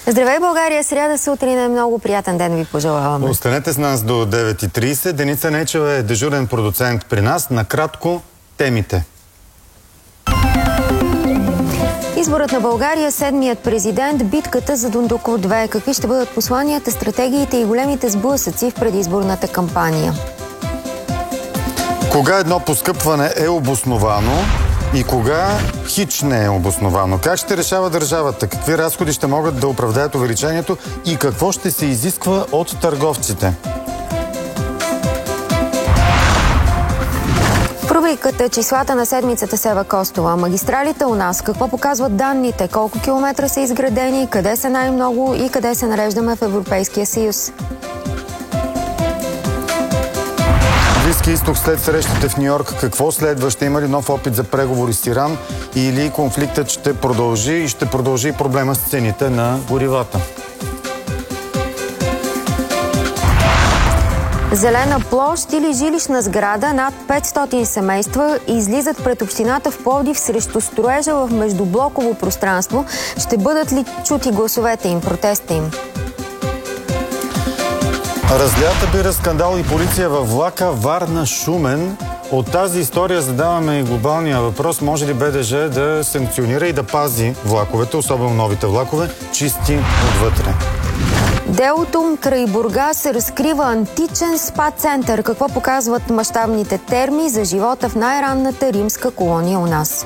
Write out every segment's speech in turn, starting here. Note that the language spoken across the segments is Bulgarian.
Здравей, България! Сряда сутрин е много приятен ден ви пожелаваме. Останете с нас до 9:30. Деница Нечева е дежурен продуцент при нас. Накратко темите. Изборът на България, седмият президент, битката за Дондуков 2. Какви ще бъдат посланията, стратегиите и големите сблъсъци в предизборната кампания? Кога едно поскъпване е обосновано и кога хич не е обосновано? Как ще решава държавата? Какви разходи ще могат да оправдаят увеличението и какво ще се изисква от търговците? В рубриката числата на седмицата с Ева Костова. Магистралите у нас. Какво показват данните? Колко километра са изградени? Къде са най-много и къде се нареждаме в Европейския съюз? Близки изток след срещите в Нью-Йорк. Какво следва? Ще има ли нов опит за преговори с Иран или конфликтът ще продължи и ще продължи проблема с цените на горивата? Зелена площ или жилищна сграда, над 500 семейства излизат пред общината в Пловдив срещу строежа в междублоково пространство. Ще бъдат ли чути гласовете им, протеста им? Разлята бира скандал и полиция във влака Варна-Шумен. От тази история задаваме и глобалния въпрос: може ли БДЖ да санкционира и да пази влаковете, особено новите влакове, чисти отвътре? Делото край Бургас разкрива античен спа център. Какво показват мащабните терми за живота в най-ранната римска колония у нас?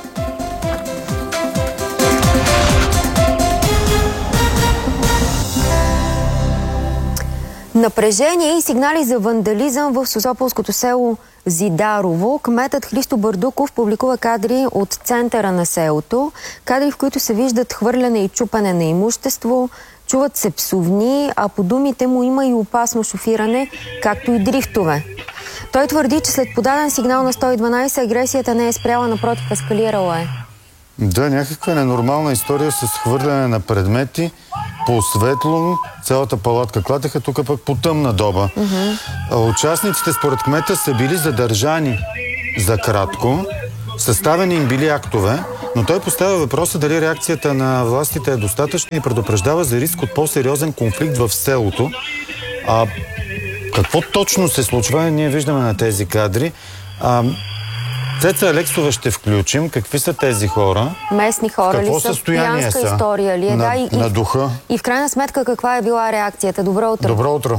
Напрежение и сигнали за вандализъм в Созополското село Зидарово. Кметът Христо Бърдуков публикува кадри от центъра на селото. Кадри, в които се виждат хвърляне и чупане на имущество, чуват се псувни, а по думите му има и опасно шофиране, както и дрифтове. Той твърди, че след подаден сигнал на 112 агресията не е спряла, напротив, ескалирала е. Да, някаква ненормална история с хвърляне на предмети по светло, цялата палатка клатеха, тук пък по тъмна доба. Участниците според кмета са били задържани за кратко, съставени им били актове, но той поставя въпроса дали реакцията на властите е достатъчна и предупреждава за риск от по-сериозен конфликт в селото. Какво точно се случва, ние виждаме на тези кадри. Цеца Алексова ще включим. Какви са тези хора? Местни хора ли са? Пиянска история ли е? На духа. И в крайна сметка каква е била реакцията? Добро утро. Добро утро.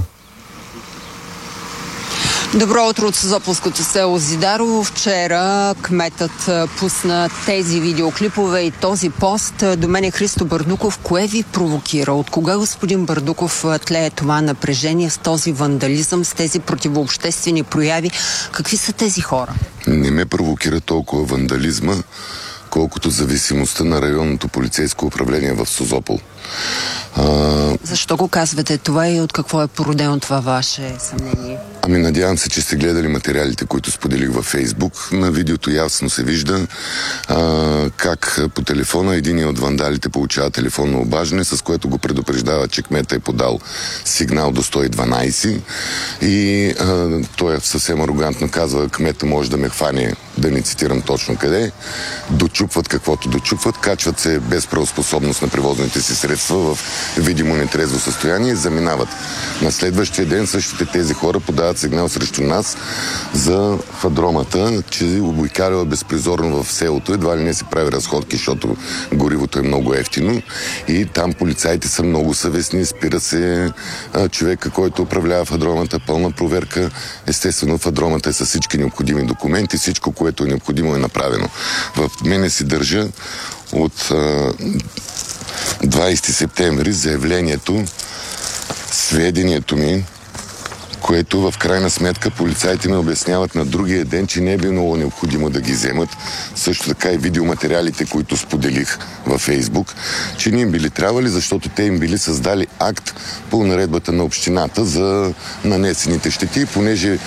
Добро утро от Созополското село Зидарово. Вчера кметът пусна тези видеоклипове и този пост. До мен е Христо Бърдуков. Кое ви провокира? От кога, господин Бърдуков, тлее това напрежение с този вандализъм, с тези противообществени прояви? Какви са тези хора? Не ме провокира толкова вандализма, колкото зависимостта на районното полицейско управление в Созопол. Защо го казвате това и от какво е породено това ваше съмнение? Надявам се, че сте гледали материалите, които споделих във Фейсбук. На видеото ясно се вижда как по телефона един от вандалите получава телефонно обаждане, с което го предупреждава, че кметът е подал сигнал до 112 и той съвсем арогантно казва: кмета може да ме хване, да не цитирам точно къде. Дочупват каквото дочупват, качват се без правоспособност на превозните си средства в видимо нетрезво състояние и заминават. На следващия ден същите тези хора подават сигнал срещу нас за фадромата, че обикаляла безпризорно в селото. Едва ли не се прави разходки, защото горивото е много ефтино и там полицаите са много съвестни. Спира се човека, който управлява фадромата, пълна проверка. Естествено, фадромата е с всички необходими документи, всичко, което е необходимо, е направено. В мене си държа от 20 септември заявлението, сведението ми, което в крайна сметка полицаите ми обясняват на другия ден, че не е било необходимо да ги вземат. Също така и видеоматериалите, които споделих във Фейсбук, че не им били трябвали, защото те им били създали акт по наредбата на общината за нанесените щети, понеже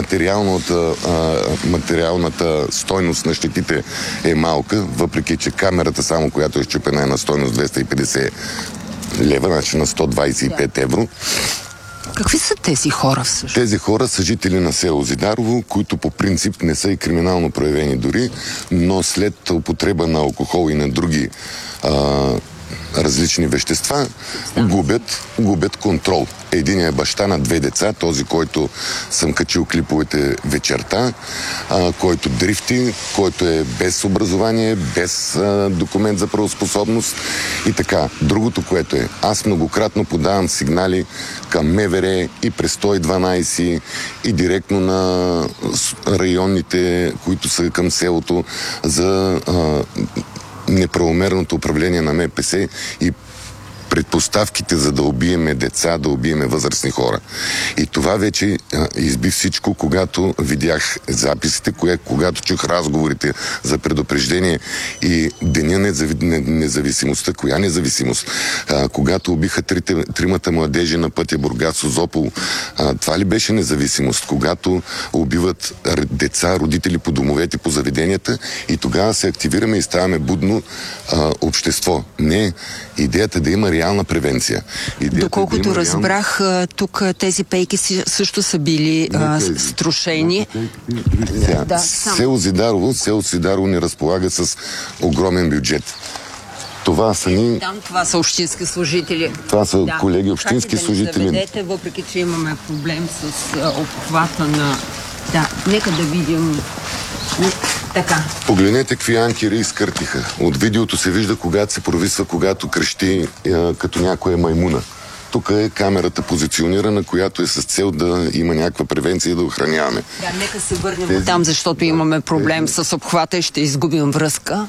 материалната стойност на щетите е малка, въпреки че камерата само, която е счупена, е на стойност 250 лева, значи на 125 евро. Какви са тези хора всъщност? Тези хора са жители на село Зидарово, които по принцип не са и криминално проявени дори, но след употреба на алкохол и на други различни вещества, губят контрол. Единият е баща на 2 деца, този, който съм качил клиповете вечерта, който дрифти, който е без образование, без документ за правоспособност и така. Другото, което е, аз многократно подавам сигнали към МВР и през 112 и директно на районните, които са към селото, за неправомерното управление на МПС и предпоставките за да убиеме деца, да убиеме възрастни хора. И това вече изби всичко, когато видях записите, когато чух разговорите за предупреждение и деня независимостта. Коя независимост? Когато убиха тримата младежи на пътя Бургас-Созопол, това ли беше независимост? Когато убиват деца, родители по домовете, по заведенията и тогава се активираме и ставаме будно общество. Не, идеята да има реална превенция. Доколкото разбрах, тук тези пейки също са били струшени. Село Зидарово не разполага с огромен бюджет. Това са това са общински служители. Това са колеги общински служители. Заведете, въпреки че имаме проблем с обхвата на... нека да видим... Така. Погледнете какви анкери изкъртиха. От видеото се вижда когато се провисва, когато крещи като някоя маймуна. Тук е камерата позиционирана, която е с цел да има някаква превенция и да охраняваме. Нека се върнем там, защото имаме проблем с обхвата и ще изгубим връзка.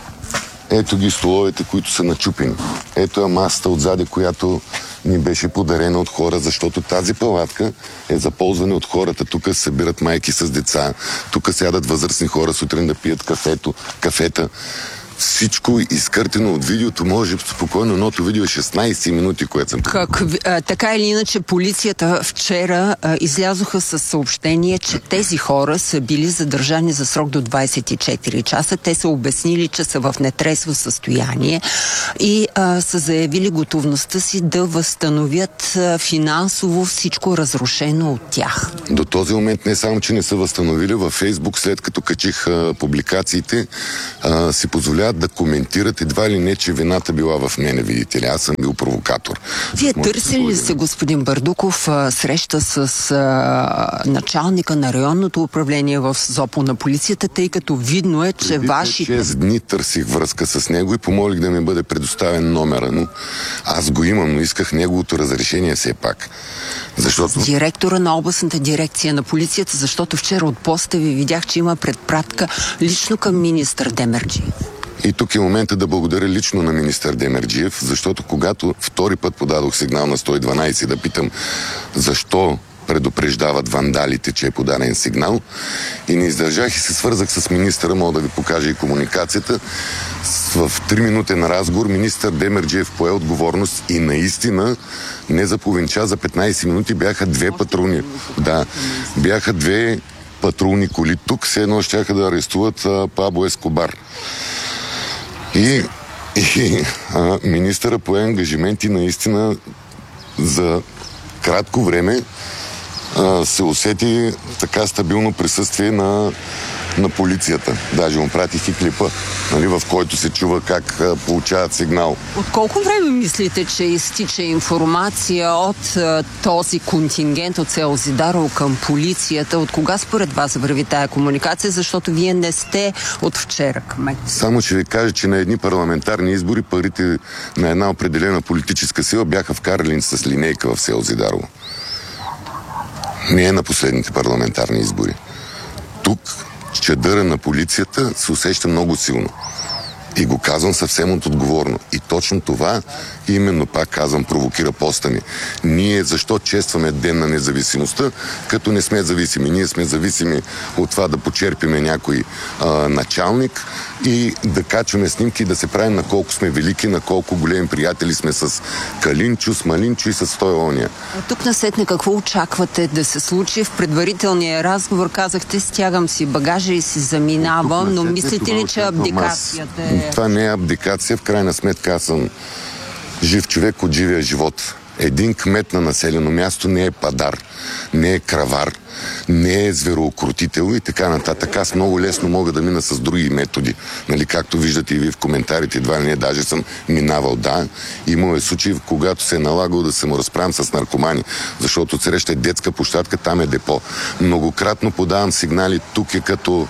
Ето ги столовете, които са начупени. Ето е масата отзади, която ни беше подарена от хора, защото тази палатка е за ползване от хората. Тук се събират майки с деца, тук сядат възрастни хора сутрин да пият кафета. Всичко изкъртено от видеото, може спокойно, едното видео е 16 минути, което съм... Така или иначе, полицията вчера излязоха с съобщение, че тези хора са били задържани за срок до 24 часа. Те са обяснили, че са в нетрезво състояние и са заявили готовността си да възстановят финансово всичко разрушено от тях. До този момент не само, че не са възстановили, във Фейсбук, след като качих публикациите, си позволяват да коментират едва ли не, че вината била в мене, видите ли. Аз съм бил провокатор. Вие търсили ли се, господин Бардуков, среща с началника на районното управление в Созопол на полицията, тъй като видно е, че вашите... 6 дни търсих връзка с него и помолих да ми бъде предоставен номера, но аз го имам, но исках неговото разрешение все пак. Защото... Директора на областната дирекция на полицията, защото вчера от поста ви видях, че има предпратка лично към министър Демерджиев. И тук е момента да благодаря лично на министър Демерджиев, защото когато втори път подадох сигнал на 112 да питам защо предупреждават вандалите, че е подаден сигнал, и не издържах и се свързах с министъра, мога да ви покажа и комуникацията. В 3-минутен разговор министър Демерджиев пое отговорност и наистина не за половин час, за 15 минути бяха 2 патрули. Да, бяха 2 патрулни коли тук, все едно щяха да арестуват Пабло Ескобар. И министъра пое ангажименти наистина за кратко време се усети така стабилно присъствие на полицията. Даже му пратих и клипа, в който се чува как получават сигнал. От колко време мислите, че изтича информация от този контингент от село Зидарово към полицията? От кога според вас върви тая комуникация? Защото вие не сте от вчера кмет. Само ще ви кажа, че на едни парламентарни избори парите на една определена политическа сила бяха вкарали с линейка в село Зидарово. Не е на последните парламентарни избори. Тук чадъра на полицията се усеща много силно. И го казвам съвсем отговорно. И точно това, именно пак казвам, провокира поста ми. Ние защо честваме Ден на независимостта, като не сме зависими? Ние сме зависими от това да почерпиме някой началник и да качваме снимки и да се правим на колко сме велики, на колко големи приятели сме с Калинчо, с Малинчо и с Стойония. А тук насетне какво очаквате да се случи? В предварителния разговор казахте, стягам си багажа и си заминавам, но мислите ли, че абдикацията е... Това не е абдикация, в крайна сметка аз съм жив човек от живия живот. Един кмет на населено място не е падар, не е кравар, не е звероокрутител и така нататък. Аз много лесно мога да мина с други методи. Нали, както виждате и вие в коментарите, едва ли не, даже съм минавал, да. Имало е случаи, когато се е налагало да се му разправям с наркомани, защото среща е детска площадка, там е депо. Многократно подавам сигнали, тук е като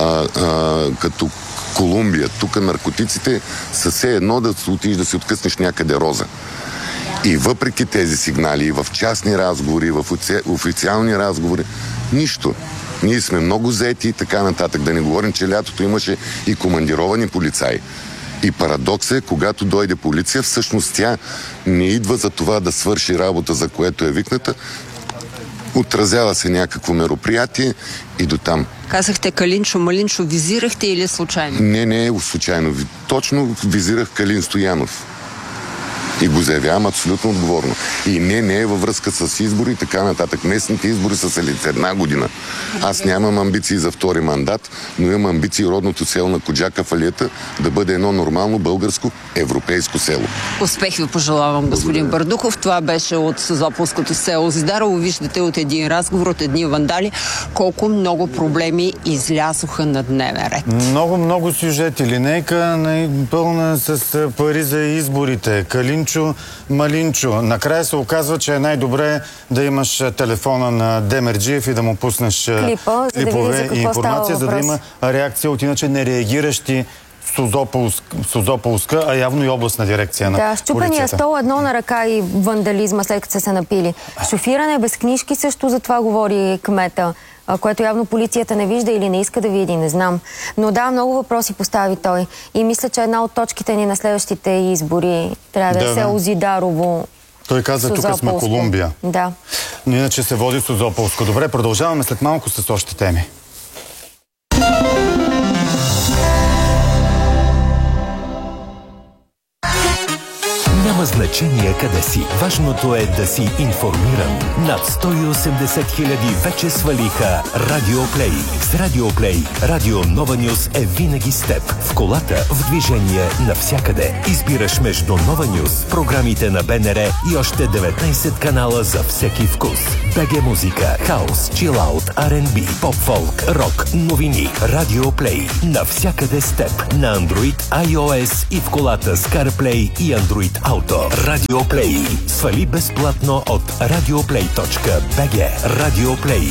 Колумбия. Тук наркотиците са все едно да отидеш да си откъснеш някъде роза. И въпреки тези сигнали, и в частни разговори, и в официални разговори, нищо. Ние сме много заети и така нататък. Да не говорим, че лятото имаше и командировани полицаи. И парадокс е, когато дойде полиция, всъщност тя не идва за това да свърши работа, за което е викната. Отразява се някакво мероприятие и дотам. Казахте Калинчо, Малинчо, визирахте или случайно? Не, случайно. Точно визирах Калин Стоянов. И го заявявам абсолютно отговорно. И не е във връзка с избори и така нататък. Местните избори са след една година. Аз нямам амбиции за втори мандат, но имам амбиции родното село на Коджака Фалията да бъде едно нормално българско европейско село. Успех ви пожелавам, господин Бърдуков. Това беше от Созополското село Зидарово. Виждате от един разговор, от едни вандали, колко много проблеми излязоха на дневен ред. Много сюжети. Линейка пълна с пари за изборите. Калинчо, Малинчо. Накрая се оказва, че е най-добре да имаш телефона на Демерджиев и да му пуснеш клипове и информация, за да има реакция от иначе нереагиращи Созополска, а явно и областна дирекция на полицията. Да, щупения стол, едно на ръка и вандализма, след като са се напили. Шофиране без книжки, също за това говори кмета, което явно полицията не вижда или не иска да види, не знам. Но да, много въпроси постави той. И мисля, че една от точките ни на следващите избори трябва да е село Зидарово. Той каза, тук сме Колумбия. Да. Но иначе се води Созополско. Добре, продължаваме след малко с още теми. Няма значение къде си. Важното е да си информиран. Над 180 хиляди вече свалиха Радио Плей. С Радио Плей Радио Нова Нюс е винаги с теб. В колата, в движение, навсякъде. Избираш между Нова Нюс, програмите на БНР и още 19 канала за всеки вкус. БГ музика, хаус, чилаут, R&B, поп-фолк, рок, новини. Радио Плей. Навсякъде с теб. На Android, iOS и в колата с CarPlay и Android Auto. Радио Плей. Свали безплатно от radioplay.bg. Радио Плей.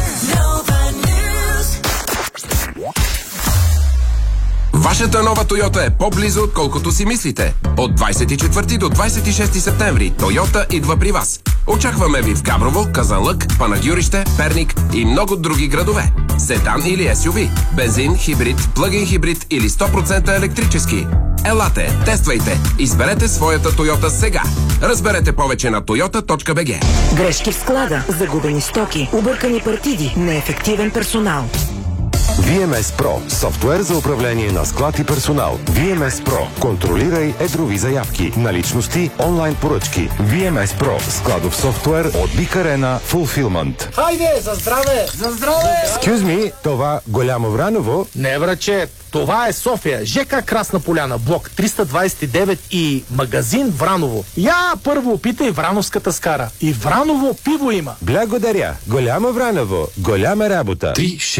Вашата нова Тойота е по-близо, отколкото си мислите. От 24 до 26 септември Тойота идва при вас. Очакваме ви в Габрово, Казанлък, Панагюрище, Перник и много други градове. Седан или SUV, бензин, хибрид, плъгин хибрид или 100% електрически. Елате, тествайте, изберете своята Тойота сега. Разберете повече на toyota.bg. Грешки в склада, загубени стоки, объркани партиди, неефективен персонал. VMS Pro – софтуер за управление на склад и персонал. VMS Pro – контролирай едрови заявки, наличности, онлайн поръчки. VMS Pro – складов софтуер от Big Arena Fulfillment. Хайде, за здраве! За здраве! Excuse me, това Голямо Враново? Не, браче, това е София, ЖК Красна поляна, блок 329 и магазин Враново. Я първо опитай врановската скара. И Враново пиво има. Благодаря. Голямо Враново. Голяма работа.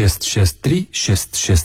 366366.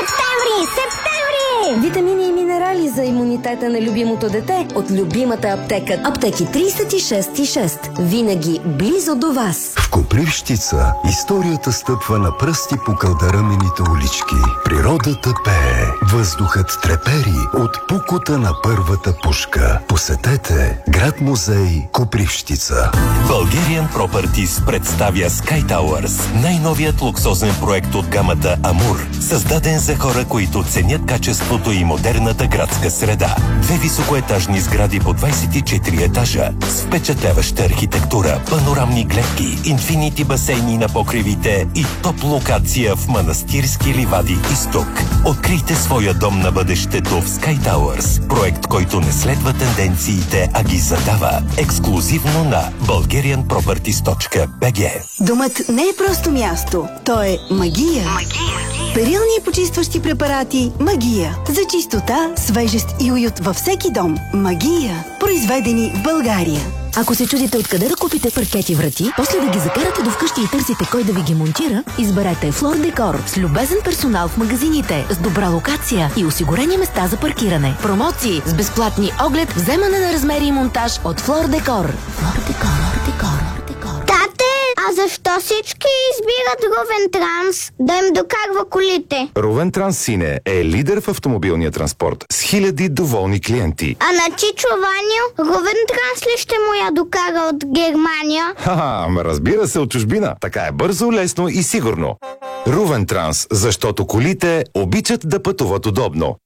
Септември! Витамини и минерали за имунитета на любимото дете от любимата аптека. Аптеки 36,6. Винаги близо до вас. В Копривщица историята стъпва на пръсти по кълдарамените улички. Природата пее, въздухът трепери от пукота на първата пушка. Посетете град-музей Копривщица. Bulgarian Properties представя Sky Towers, най-новият луксозен проект от гамата Амур, създаден за хора, които ценят качеството и модерната градска среда. 2 високоетажни сгради по 24 етажа с впечатляваща архитектура, панорамни гледки, инфинити басейни на покривите и топ локация в Манастирски ливади изток. Открийте своя дом на бъдещето в Sky Towers, проект, който не следва тенденциите, а ги задава. Ексклюзивно на bulgarianproperties.bg. Домът не е просто място, то е магия. Перилни и почистващи препарати Магия. За чистота, свежест и уют във всеки дом. Магия. Произведени в България. Ако се чудите откъде да купите паркети врати, после да ги закарате до вкъщи и търсите кой да ви ги монтира, изберете Флор Декор с любезен персонал в магазините, с добра локация и осигурени места за паркиране. Промоции с безплатни оглед, вземане на размери и монтаж от Флор Декор. Флор Декор. Тате, а защо всички избират Ровен Транс да им докарва колите? Ровен Транс Сине е лидер в автомобилния транспорт с хиляди доволни клиенти. А на Чичо Ваню, Ровен Транс ли ще му я докара от Германия? Ха-ха, разбира се, от чужбина. Така е бързо, лесно и сигурно. Ровен Транс, защото колите обичат да пътуват удобно.